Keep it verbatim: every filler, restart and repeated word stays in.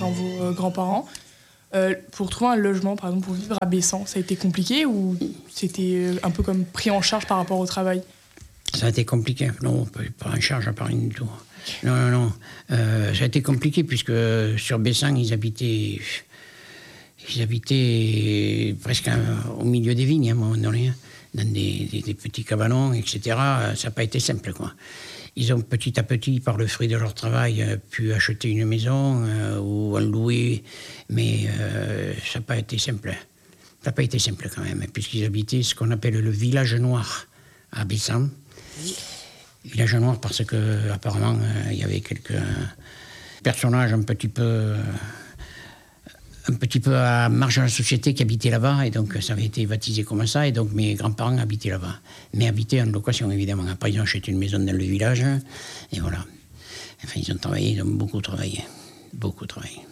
enfin vos euh, grands-parents. Euh, pour trouver un logement, par exemple, pour vivre à Bessan, ça a été compliqué ou c'était un peu comme pris en charge par rapport au travail? Ça a été compliqué. Non, pas en charge à part rien du tout. Non, non, non. Euh, ça a été compliqué puisque sur Bessan, ils habitaient, ils habitaient presque au milieu des vignes, à un moment donné, dans des, des, des petits cabanons, et cetera. Ça n'a pas été simple, quoi. Ils ont petit à petit, par le fruit de leur travail, pu acheter une maison euh, ou en louer, mais euh, ça n'a pas été simple. Ça n'a pas été simple quand même, puisqu'ils habitaient ce qu'on appelle le village noir à Bessan. Village noir parce que apparemment euh, il y avait quelques personnages un petit peu euh, un petit peu à marge de la société qui habitaient là-bas, et donc ça avait été baptisé comme ça, et donc mes grands-parents habitaient là-bas, mais habitaient en location évidemment. Après ils ont acheté une maison dans le village et voilà. Enfin ils ont travaillé, ils ont beaucoup travaillé, beaucoup travaillé.